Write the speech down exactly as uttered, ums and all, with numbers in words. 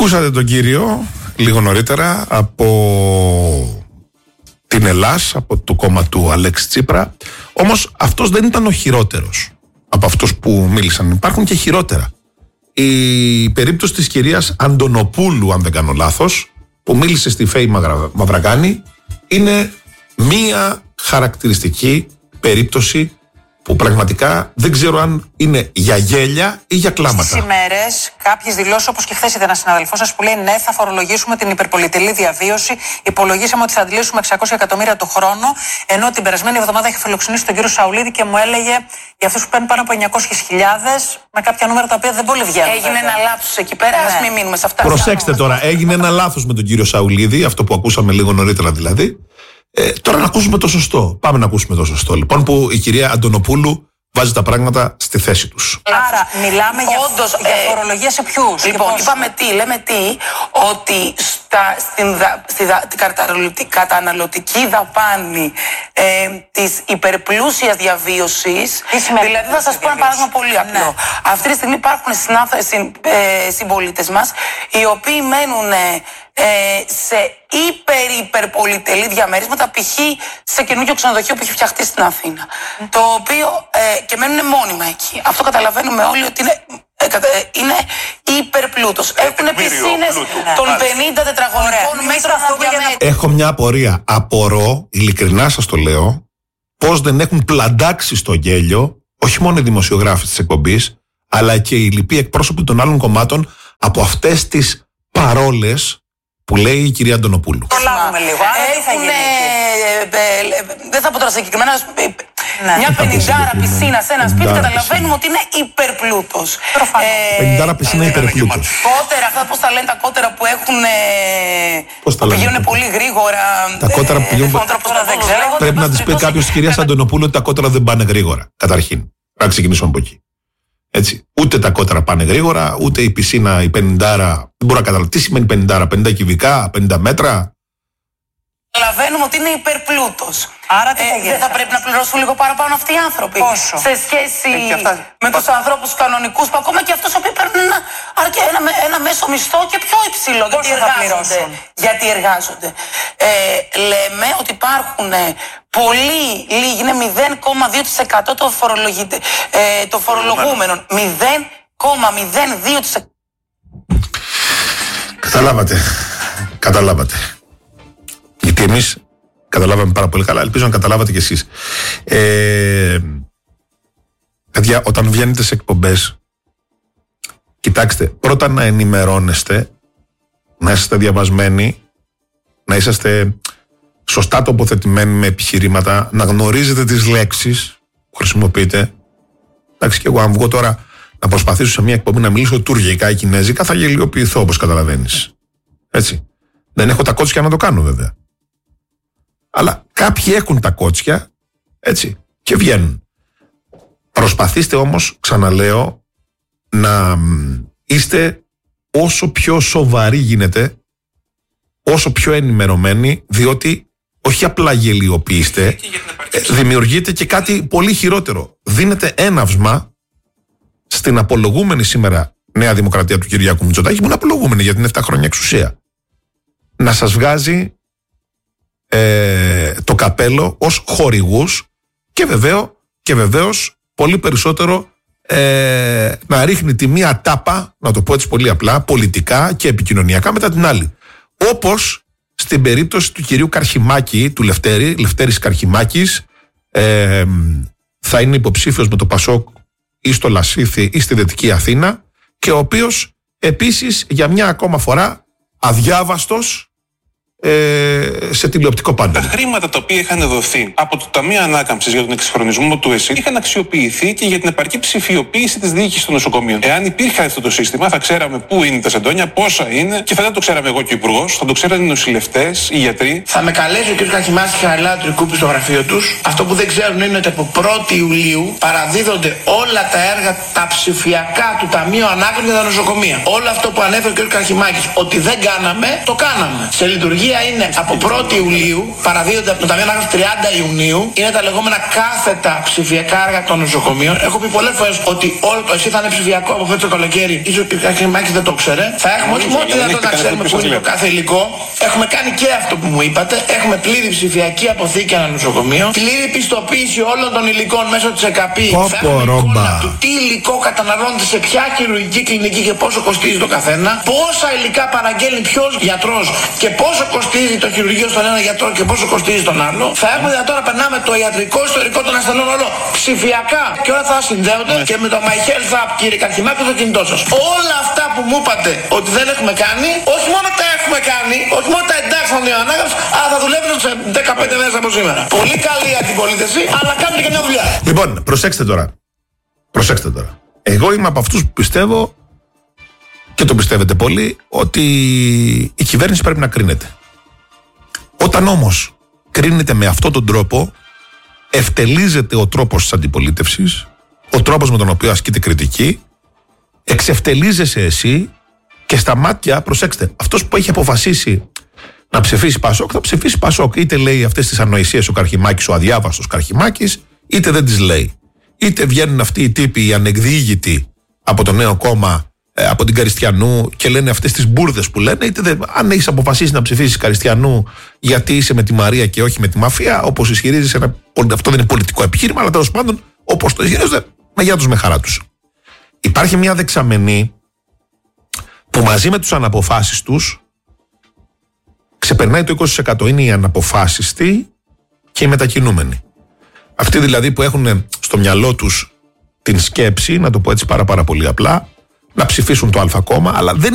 Ακούσατε τον κύριο λίγο νωρίτερα από την Ελλάς, από το κόμμα του Αλέξη Τσίπρα. Όμως αυτός δεν ήταν ο χειρότερος από αυτούς που μίλησαν. Υπάρχουν και χειρότερα. Η περίπτωση της κυρίας Αντωνοπούλου, αν δεν κάνω λάθος, που μίλησε στη Φέη Μαυραγάνη, είναι μία χαρακτηριστική περίπτωση που πραγματικά δεν ξέρω αν είναι για γέλια ή για κλάματα. Στις ημέρες κάποιες δηλώσεις, όπως και χθες ήταν ένας συναδελφός σας που λέει ναι, θα φορολογήσουμε την υπερπολιτελή διαβίωση. Υπολογίσαμε ότι θα αντιλήσουμε εξακόσια εκατομμύρια το χρόνο. Ενώ την περασμένη εβδομάδα είχε φιλοξενήσει τον κύριο Σαουλίδη και μου έλεγε για αυτούς που παίρνουν πάνω από εννιακόσιες χιλιάδες με κάποια νούμερα τα οποία δεν πολύ βγαίνουν. Έγινε βέβαια ένα λάθος εκεί πέρα, ναι. Ας μην μείνουμε σε αυτά. Προσέξτε τώρα, έγινε ένα λάθος με τον κύριο Σαουλίδη, αυτό που ακούσαμε λίγο νωρίτερα δηλαδή. Ε, τώρα να ακούσουμε το σωστό. Πάμε να ακούσουμε το σωστό. Λοιπόν, που η κυρία Αντωνοπούλου βάζει τα πράγματα στη θέση τους. Άρα, μιλάμε για, όντως, για ε, φορολογία σε ποιους? Λοιπόν, είπαμε τι, λέμε τι, ότι στα, στην, δα, στη δα, την καταναλωτική δαπάνη ε, της υπερπλούσιας διαβίωσης, δηλαδή θα σας πω ένα παράδειγμα πολύ απλό. Ναι. Αυτή τη στιγμή υπάρχουν συν, ε, συμπολίτες μας, οι οποίοι μένουν ε, σε υπερ-υπερπολιτελή διαμερίσματα, π.χ. σε καινούργιο ξενοδοχείο που έχει φτιαχτεί στην Αθήνα. Mm. Το οποίο ε, και μένουν μόνιμα εκεί. Αυτό καταλαβαίνουμε όλοι ότι είναι, ε, είναι υπερπλούτος. Έχουν πισίνες των πενήντα τετραγωνικών μέτρων αναδιαμέτρων. Έχω μια απορία. Απορώ, ειλικρινά σας το λέω, πώς δεν έχουν πλαντάξει στο γέλιο όχι μόνο οι δημοσιογράφοι της εκπομπής, αλλά και οι λοιποί εκπρόσωποι των άλλων κομμάτων από αυτές τις παρόλες που λέει η κυρία Αντωνοπούλου. Το λάβουμε λίγο. Έχουν, δεν θα πω τώρα συγκεκριμένα, ναι. Μια πενηντάρα πισίνα σε ένα σπίτι, καταλαβαίνουμε ότι είναι υπερπλούτος. Πενηντάρα πισίνα υπερπλούτος. Κότερα, αυτά πώς τα λένε τα κότερα που έχουν. Που πηγαίνουν πολύ γρήγορα. Τα κότερα που πηγαίνουν. Πρέπει να της πει κάποιος της κυρίας Αντωνοπούλου ότι τα κότερα δεν πάνε γρήγορα. Καταρχήν. Να ξεκινήσουμε από εκεί. Έτσι. Ούτε τα κότερα πάνε γρήγορα, ούτε η πισίνα, η πενηντάρα. Δεν μπορώ να καταλάβω. Τι σημαίνει πενηντάρα, πενήντα κυβικά, πενήντα μέτρα. Καταλαβαίνουμε ότι είναι υπερπλούτος. Άρα τι ε, δεν θα πρέπει να πληρώσουν λίγο παραπάνω αυτοί οι άνθρωποι. Πόσο? Σε σχέση με τους ανθρώπους κανονικούς που ακόμα και αυτούς που παίρνουν ένα, ένα, ένα μέσο μισθό και πιο υψηλό. Πόσο γιατί εργάζονται. Γιατί εργάζονται. Ε, λέμε ότι υπάρχουν πολύ λίγοι, είναι μηδέν κόμμα δύο τοις εκατό των ε, το φορολογούμενων. μηδέν κόμμα μηδέν δύο τοις εκατό. Καταλάβατε. Καταλάβατε. Γιατί εμείς καταλάβαμε πάρα πολύ καλά, ελπίζω να καταλάβατε κι εσείς. Ε, παιδιά, όταν βγαίνετε σε εκπομπές, κοιτάξτε, πρώτα να ενημερώνεστε, να είσαστε διαβασμένοι, να είσαστε σωστά τοποθετημένοι με επιχειρήματα, να γνωρίζετε τις λέξεις που χρησιμοποιείτε. Εντάξει, και εγώ αν βγω τώρα να προσπαθήσω σε μια εκπομπή να μιλήσω τουρκικά ή κινέζικα, θα γελιοποιηθώ, όπως καταλαβαίνεις. Έτσι. Δεν έχω τα κότσια να το κάνω, βέβαια. Αλλά κάποιοι έχουν τα κότσια, έτσι, και βγαίνουν. Προσπαθήστε όμως, ξαναλέω, να είστε όσο πιο σοβαροί γίνεται, όσο πιο ενημερωμένοι, διότι όχι απλά γελιοποιήστε, δημιουργείτε και κάτι πολύ χειρότερο. Δίνετε έναυσμα στην απολογούμενη σήμερα Νέα Δημοκρατία του Κυριάκου Μητσοτάκη, που είναι απολογούμενη για την επτά χρόνια εξουσία, να σας βγάζει Ε, το καπέλο ως χορηγούς και, βεβαίω, και βεβαίως πολύ περισσότερο ε, να ρίχνει τη μία τάπα, να το πω έτσι πολύ απλά, πολιτικά και επικοινωνιακά μετά την άλλη. Όπως στην περίπτωση του κυρίου Καρχιμάκη, του Λευτέρη, Λευτέρης Καρχιμάκης, ε, θα είναι υποψήφιος με το Πασόκ ή στο Λασίθι ή στη Δυτική Αθήνα, και ο οποίος επίσης για μια ακόμα φορά αδιάβαστος σε τηλεοπτικό πάντελ. Τα χρήματα τα οποία είχαν δοθεί από το Ταμείο Ανάκαμψης για τον εξυγχρονισμό του ΕΣΥ είχαν αξιοποιηθεί και για την επαρκή ψηφιοποίηση της διοίκησης των νοσοκομείων. Εάν υπήρχε αυτό το σύστημα, θα ξέραμε πού είναι τα σεντόνια, πόσα είναι, και θα δεν το ξέραμε εγώ και ο Υπουργός, θα το ξέρανε οι νοσηλευτές, οι γιατροί. Θα με καλέσει ο κ. Καχημάς και Χαριλάου Τρικούπη στο γραφείο τους. Αυτό που δεν ξέρουν είναι ότι από πρώτη Ιουλίου παραδίδονται όλα τα έργα, τα ψηφιακά του Ταμείου Ανάκαμψης για τα νοσοκομεία. Όλο αυτό που ανέφερε ο κ. Καχημάκης ότι δεν κάναμε, το κάναμε. Σε λειτουργία οποία είναι από πρώτη Ιουλίου, παραδίδονται από το Ταμείο Ανάκαμψης τριάντα Ιουνίου, είναι τα λεγόμενα κάθετα ψηφιακά έργα των νοσοκομείων. Έχω πει πολλές φορές ότι όλο το εσύ θα είναι ψηφιακό από φέτος το καλοκαίρι. Ίσως ο κ. Μάκης δεν το ξέρε. Θα έχουμε όχι μόνο δυνατόν να ξέρουμε πού είναι το κάθε υλικό. Έχουμε κάνει και αυτό που μου είπατε. Έχουμε πλήρη ψηφιακή αποθήκη ένα νοσοκομείο. Πλήρη πιστοποίηση όλων των υλικών μέσω της ΕΚΑΠΗ. Θα έχουμε εικόνα του τι υλικό καταναλώνεται σε ποια χειρουργική κλινική και πόσο κοστίζει το καθένα. Πόσα υλικά παραγγέλνει ποιος γιατρός και πόσο κοστίζει το χειρουργείο στον ένα γιατρό και πόσο κοστίζει στον άλλο. Θα έχουμε δυνατόν να περνάμε το ιατρικό ιστορικό των ασθενών όλο ψηφιακά και όλα θα συνδέονται και με το My Health App, κύριε Καρχιμάκη, στο κινητό σας. Όλα αυτά που μου είπατε ότι δεν έχουμε κάνει, όχι μόνο τα έχουμε κάνει, όχι μόνο τα εντάξαμε την ανάκαμψη, αλλά θα δουλεύουν σε δεκαπέντε μέρες από σήμερα. Πολύ καλή αντιπολίτευση, αλλά κάνετε και μια δουλειά. Λοιπόν, προσέξτε τώρα. Προσέξτε τώρα. Εγώ είμαι από αυτούς που πιστεύω, και το πιστεύετε πολύ, ότι η κυβέρνηση πρέπει να κρίνεται. Όταν όμως κρίνεται με αυτόν τον τρόπο, ευτελίζεται ο τρόπος της αντιπολίτευσης, ο τρόπος με τον οποίο ασκείται κριτική, εξευτελίζεσαι εσύ και στα μάτια, προσέξτε, αυτός που έχει αποφασίσει να ψηφίσει Πασόκ, θα ψηφίσει Πασόκ. Είτε λέει αυτές τις ανοησίες ο Καρχιμάκης, ο αδιάβαστος Καρχιμάκης, είτε δεν τις λέει. Είτε βγαίνουν αυτοί οι τύποι, οι ανεκδίγητοι από το νέο κόμμα, από την Καριστιανού και λένε αυτές τις μπουρδες που λένε, είτε δεν, αν έχεις αποφασίσει να ψηφίσεις Καριστιανού γιατί είσαι με τη Μαρία και όχι με τη μαφία, όπως ισχυρίζεσαι, ένα, αυτό δεν είναι πολιτικό επιχείρημα, αλλά τέλος πάντων, όπως το ισχυρίζονται, με γεια τους, με χαρά τους. Υπάρχει μια δεξαμενή που μαζί με τους αναποφάσιστους ξεπερνάει το είκοσι τοις εκατό. Είναι οι αναποφάσιστοι και οι μετακινούμενοι. Αυτοί δηλαδή που έχουν στο μυαλό τους την σκέψη, να το πω έτσι πάρα, πάρα πολύ απλά, να ψηφίσουν το Α κόμμα, αλλά δεν